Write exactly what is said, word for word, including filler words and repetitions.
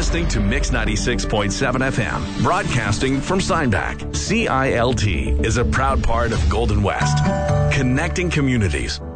listening to Mix ninety-six point seven F M, broadcasting from Steinbach. C I L T is a proud part of Golden West, connecting communities.